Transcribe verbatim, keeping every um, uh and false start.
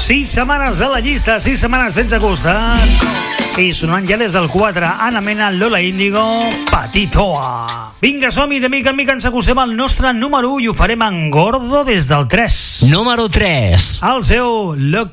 sis setmanes a la llista, sis setmanes fent a costat. I sonant ja des del quatre, Ana Mena, Lola Índigo, Patitoa. Vinga, som-hi, de mica en mica ens acostem al nostre número u i ho farem en gordo des del tres. Número tres. El seu Look